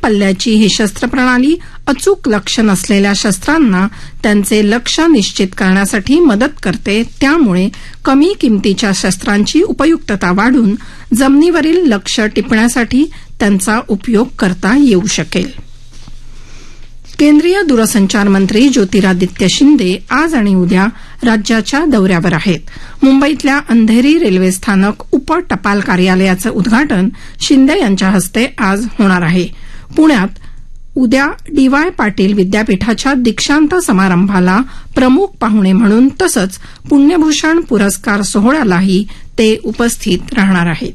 पल्ल्याची ही शस्त्रप्रणाली अचूक लक्ष्य नसलेल्या शस्त्रांना त्यांचे लक्ष्य निश्चित करण्यासाठी मदत करते. त्यामुळे कमी किमतीच्या शस्त्रांची उपयुक्तता वाढून जमिनीवरील लक्ष्य टिपण्यासाठी त्यांचा उपयोग करता येऊ शकेल. केंद्रीय दूरसंचार मंत्री ज्योतिरादित्य शिंदे आज आणि उद्या राज्याच्या दौऱ्यावर आहेत. मुंबईतल्या अंधेरी रेल्वे स्थानक उप टपाल कार्यालयाचं उद्घाटन शिंदे यांच्या हस्ते आज होणार आहे. पुण्यात उद्या डी.वाय. पाटील विद्यापीठाच्या दीक्षांत समारंभाला प्रमुख पाहुणे म्हणून तसंच पुण्यभूषण पुरस्कार सोहळ्यालाही ते उपस्थित राहणार आहेत.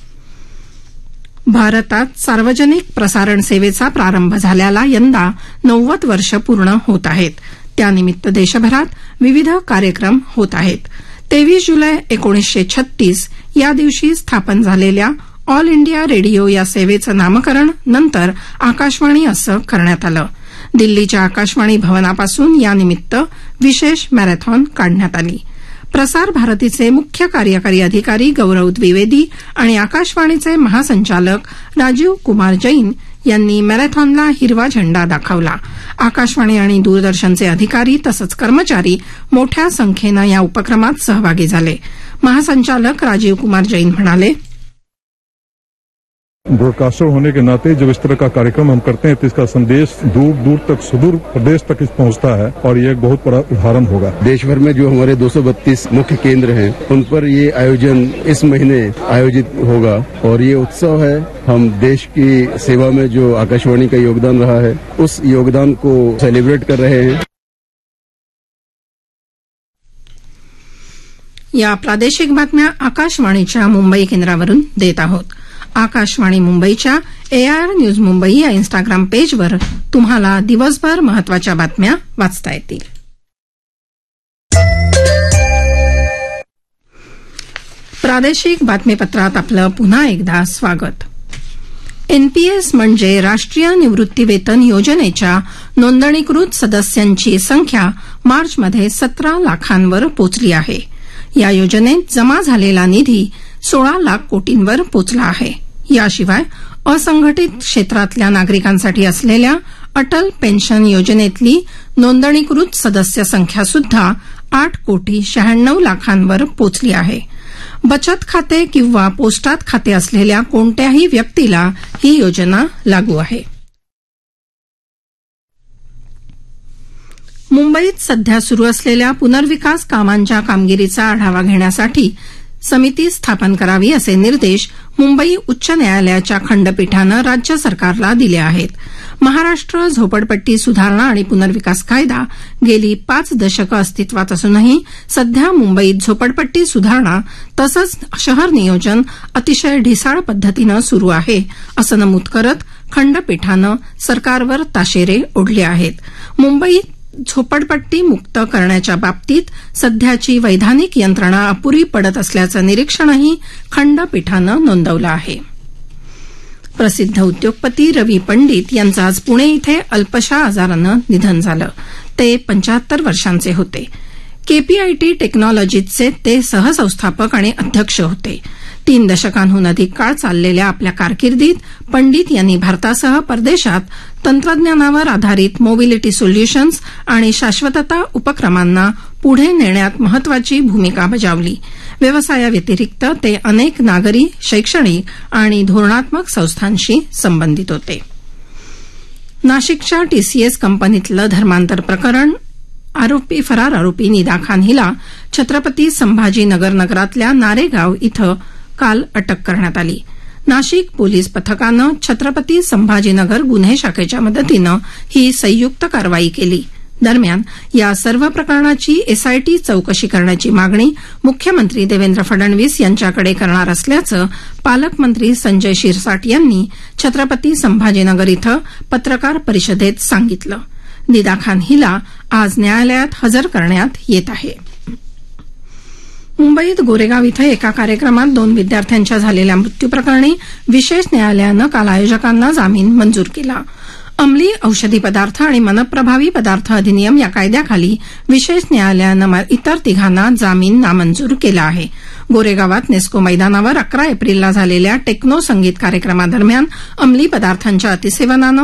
भारतात सार्वजनिक प्रसारण सेवेचा प्रारंभ झाल्याला यंदा 90 वर्ष पूर्ण होत आहेत. त्यानिमित्त देशभरात विविध कार्यक्रम होत आहेत. 23 जुलै 1936 या दिवशी स्थापन झालेल्या ऑल इंडिया रेडिओ या सेवेचं नामकरण नंतर आकाशवाणी असं करण्यात आलं. दिल्लीच्या आकाशवाणी भवनापासून यानिमित्त विशेष मॅरेथॉन काढण्यात आली. प्रसार भारतीचे मुख्य कार्यकारी अधिकारी गौरव द्विवेदी आणि आकाशवाणीचे महासंचालक राजीव कुमार जैन यांनी मॅरेथॉनला हिरवा झेंडा दाखवला. आकाशवाणी आणि दूरदर्शनचे अधिकारी तसंच कर्मचारी मोठ्या संख्येनं या उपक्रमात सहभागी झाले. महासंचालक राजीव कुमार जैन म्हणाले, ब्रॉडकास्टर होने के नाते जब इस तरह का कार्यक्रम हम करते हैं तो इसका संदेश दूर दूर तक सुदूर प्रदेश तक पहुंचता है और ये एक बहुत बड़ा उदाहरण होगा. देश भर में जो हमारे 232 मुख्य केंद्र हैं उन पर ये आयोजन इस महीने आयोजित होगा और ये उत्सव है. हम देश की सेवा में जो आकाशवाणी का योगदान रहा है उस योगदान को सेलिब्रेट कर रहे हैं. या प्रादेशिक बातम्या आकाशवाणीच्या मुंबई केंद्रावरून देत आहोत. आकाशवाणी मुंबईच्या AIR न्यूज मुंबई या इन्स्टाग्राम पेजवर तुम्हाला दिवसभर महत्वाच्या बातम्या वाचता येतील. प्रादेशिक बातमीपत्रात आपलं पुन्हा एकदा स्वागत. NPS म्हणजे राष्ट्रीय निवृत्तीवेतन योजनेच्या नोंदणीकृत सदस्यांची संख्या मार्चमध्ये 17 लाखांवर पोचली आहे. या योजनेत जमा झालेला निधी 16 लाख कोटींवर पोचला आहे. याशिवाय असंघटित क्षेत्रातल्या नागरिकांसाठी असलेल्या अटल पेन्शन योजनेतली नोंदणीकृत सदस्य संख्या सुद्धा 8 कोटी 96 लाखांवर पोचली आहे. बचत खाते किंवा पोस्टात खाते असलेल्या कोणत्याही व्यक्तीला ही योजना लागू आहे. मुंबईत सध्या सुरू असलेल्या पुनर्विकास कामांच्या कामगिरीचा आढावा घेण्यासाठी समिती स्थापन करावी असे निर्देश मुंबई उच्च न्यायालयाच्या खंडपीठानं राज्य सरकारला दिले आहेत. महाराष्ट्र झोपडपट्टी सुधारणा आणि पुनर्विकास कायदा गेली 5 दशकं अस्तित्वात असूनही सध्या मुंबईत झोपडपट्टी सुधारणा तसंच शहर नियोजन अतिशय ढिसाळ पद्धतीनं सुरू आहे असं नमूद करत खंडपीठानं सरकारवर ताशेरे ओढले आहेत. मुंबईत झोपडपट्टी मुक्त करण्याच्या बाबतीत सध्याची वैधानिक यंत्रणा अपुरी पडत असल्याचं निरीक्षणही खंडपीठानं नोंदवलं आहे. प्रसिद्ध उद्योगपती रवी पंडित यांचं आज पुणे इथे अल्पशा आजारानं निधन झालं. ते 75 वर्षांचे होते. KPIT टेक्नॉलॉजीजचे ते सहसंस्थापक आणि अध्यक्ष होते. 3 दशकांहून अधिक काळ चाललेल्या आपल्या कारकिर्दीत पंडित यांनी भारतासह परदेशात तंत्रज्ञानावर आधारित मोबिलिटी सोल्युशन्स आणि शाश्वतता उपक्रमांना पुढे नेण्यात महत्वाची भूमिका बजावली. व्यवसायाव्यतिरिक्त ते अनेक नागरी, शैक्षणिक आणि धोरणात्मक संस्थांशी संबंधित होते. नाशिकच्या TCS कंपनीतलं धर्मांतर प्रकरण फरार आरोपी निदा खान हिला छत्रपती संभाजीनगर नगरातल्या नारेगाव इथं काल अटक करण्यात आली. नाशिक पोलीस पथकानं छत्रपती संभाजीनगर गुन्हे शाखेच्या मदतीनं ही संयुक्त कारवाई केली. दरम्यान या सर्व प्रकरणाची SIT चौकशी करण्याची मागणी मुख्यमंत्री देवेंद्र फडणवीस यांच्याकडे करणार असल्याचं पालकमंत्री संजय शिरसाट यांनी छत्रपती संभाजीनगर इथं पत्रकार परिषदेत सांगितलं. निदा खान हिला आज न्यायालयात हजर करण्यात येत आहे. मुंबईत गोरेगाव इथं एका कार्यक्रमात 2 विद्यार्थ्यांच्या झालेल्या मृत्यूप्रकरणी विशेष न्यायालयानं काल आयोजकांना जामीन मंजूर केला. अंमली औषधी पदार्थ आणि मनप्रभावी पदार्थ अधिनियम या कायद्याखाली विशेष न्यायालयानं इतर 3घांना जामीन नामंजूर केला आहे. गोरेगावात नेस्को मैदानावर 11 एप्रिलला झालेल्या टेक्नो संगीत कार्यक्रमादरम्यान अंमली पदार्थांच्या अतिसेवनानं